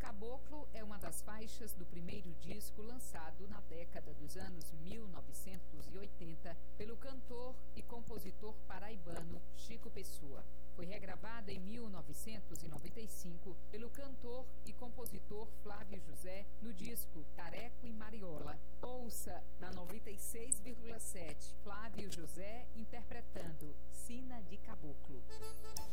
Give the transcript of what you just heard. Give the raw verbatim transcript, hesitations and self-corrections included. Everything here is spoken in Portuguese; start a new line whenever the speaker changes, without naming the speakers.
Caboclo é uma das faixas do primeiro disco lançado na década dos anos mil novecentos e oitenta pelo cantor e compositor paraibano Chico Pessoa. Foi regravada em mil novecentos e noventa e cinco pelo cantor e compositor Flávio José no disco Careco e Mariola. Ouça na noventa e seis vírgula sete Flávio José interpretando Sina de Caboclo.